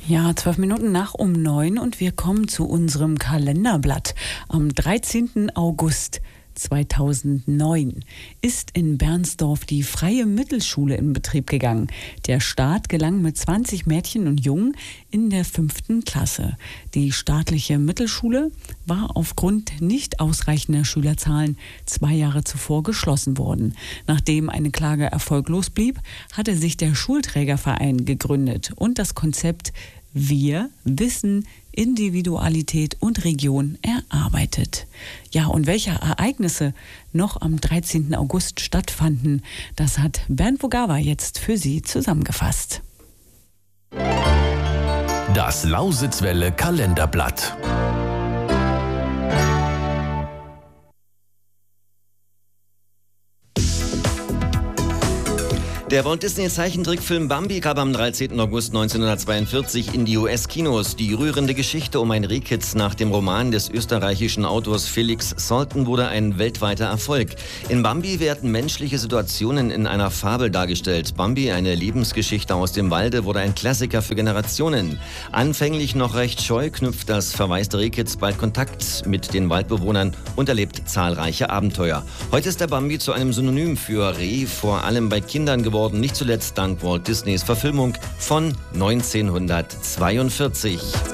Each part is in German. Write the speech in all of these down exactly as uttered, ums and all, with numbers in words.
Ja, zwölf Minuten nach um neun und wir kommen zu unserem Kalenderblatt. Am dreizehnten August zweitausendneun ist in Bernsdorf die Freie Mittelschule in Betrieb gegangen. Der Start gelang mit zwanzig Mädchen und Jungen in der fünften Klasse. Die staatliche Mittelschule war aufgrund nicht ausreichender Schülerzahlen zwei Jahre zuvor geschlossen worden. Nachdem eine Klage erfolglos blieb, hatte sich der Schulträgerverein gegründet und das Konzept Wir, Wissen, Individualität und Region erarbeitet. Ja, und welche Ereignisse noch am dreizehnten August stattfanden, das hat Bernd Vogava jetzt für Sie zusammengefasst. Das Lausitzwelle Kalenderblatt. Der Walt-Disney-Zeichentrickfilm Bambi kam am dreizehnten August neunzehnhundertzweiundvierzig in die U S-Kinos. Die rührende Geschichte um ein Rehkitz nach dem Roman des österreichischen Autors Felix Salten wurde ein weltweiter Erfolg. In Bambi werden menschliche Situationen in einer Fabel dargestellt. Bambi, eine Lebensgeschichte aus dem Walde, wurde ein Klassiker für Generationen. Anfänglich noch recht scheu, knüpft das verwaiste Rehkitz bald Kontakt mit den Waldbewohnern und erlebt zahlreiche Abenteuer. Heute ist der Bambi zu einem Synonym für Reh, vor allem bei Kindern geworden. Nicht zuletzt dank Walt Disneys Verfilmung von neunzehnhundertzweiundvierzig.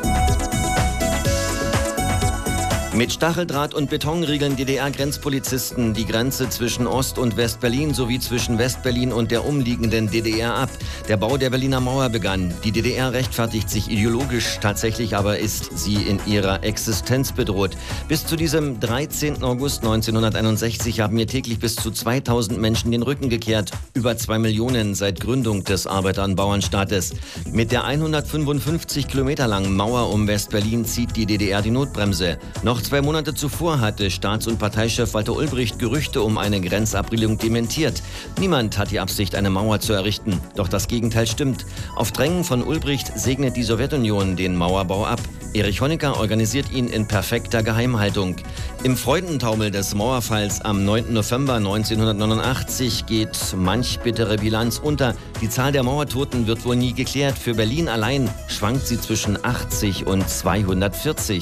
Mit Stacheldraht und Betonriegeln D D R-Grenzpolizisten die Grenze zwischen Ost- und West-Berlin sowie zwischen West-Berlin und der umliegenden D D R ab. Der Bau der Berliner Mauer begann. Die D D R rechtfertigt sich ideologisch, tatsächlich aber ist sie in ihrer Existenz bedroht. Bis zu diesem dreizehnten August neunzehnhunderteinundsechzig haben ihr täglich bis zu zweitausend Menschen den Rücken gekehrt. Über zwei Millionen seit Gründung des Arbeiter- und Bauernstaates. Mit der hundertfünfundfünfzig Kilometer langen Mauer um West-Berlin zieht die D D R die Notbremse. Noch zwei Monate zuvor hatte Staats- und Parteichef Walter Ulbricht Gerüchte um eine Grenzabriegelung dementiert. Niemand hat die Absicht, eine Mauer zu errichten. Doch das Gegenteil stimmt. Auf Drängen von Ulbricht segnet die Sowjetunion den Mauerbau ab. Erich Honecker organisiert ihn in perfekter Geheimhaltung. Im Freudentaumel des Mauerfalls am neunten November neunzehnhundertneunundachtzig geht manch bittere Bilanz unter. Die Zahl der Mauertoten wird wohl nie geklärt. Für Berlin allein schwankt sie zwischen achtzig und zweihundertvierzig.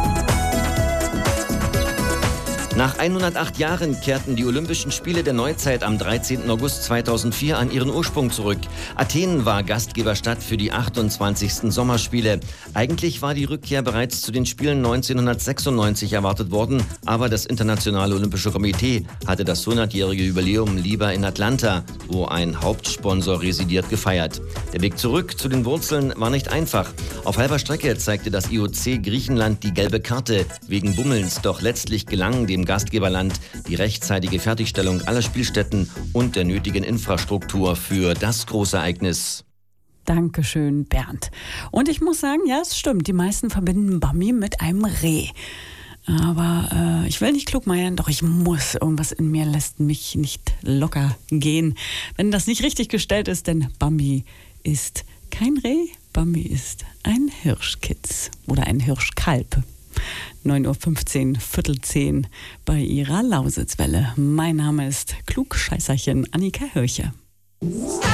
Nach hundertacht Jahren kehrten die Olympischen Spiele der Neuzeit am dreizehnten August zweitausendvier an ihren Ursprung zurück. Athen war Gastgeberstadt für die achtundzwanzigsten Sommerspiele. Eigentlich war die Rückkehr bereits zu den Spielen neunzehnhundertsechsundneunzig erwartet worden, aber das Internationale Olympische Komitee hatte das hundertjährige Jubiläum lieber in Atlanta, wo ein Hauptsponsor residiert, gefeiert. Der Weg zurück zu den Wurzeln war nicht einfach. Auf halber Strecke zeigte das I O C Griechenland die gelbe Karte wegen Bummelns, doch letztlich gelang dem Gastgeberland die rechtzeitige Fertigstellung aller Spielstätten und der nötigen Infrastruktur für das Großereignis. Dankeschön, Bernd. Und ich muss sagen, ja, es stimmt, die meisten verbinden Bambi mit einem Reh. Aber äh, ich will nicht klugmeiern, doch ich muss. Irgendwas in mir lässt mich nicht locker gehen, wenn das nicht richtig gestellt ist, denn Bambi ist kein Reh, Bambi ist ein Hirschkitz oder ein Hirschkalb. neun Uhr fünfzehn, Viertel zehn bei Ihrer Lausitzwelle. Mein Name ist Klugscheißerchen Annika Hirche.